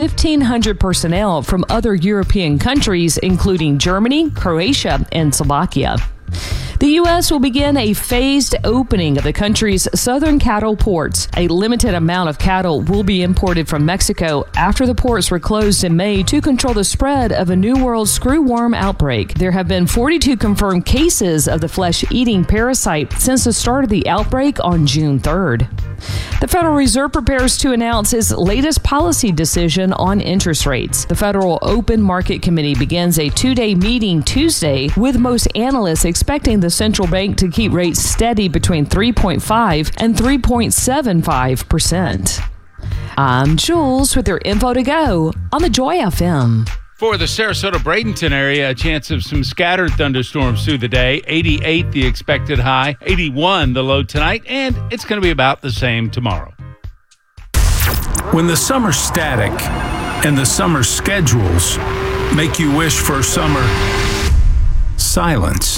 1,500 personnel from other European countries, including Germany, Croatia, and Slovakia. The U.S. will begin a phased opening of the country's southern cattle ports. A limited amount of cattle will be imported from Mexico after the ports were closed in May to control the spread of a New World screwworm outbreak. There have been 42 confirmed cases of the flesh-eating parasite since the start of the outbreak on June 3rd. The Federal Reserve prepares to announce its latest policy decision on interest rates. The Federal Open Market Committee begins a two-day meeting Tuesday, with most analysts expecting the central bank to keep rates steady between 3.5 and 3.75%. I'm Jules with your info to go on the Joy FM. For the Sarasota-Bradenton area, a chance of some scattered thunderstorms through the day. 88 the expected high, 81 the low tonight, and it's going to be about the same tomorrow. When the summer static and the summer schedules make you wish for summer silence.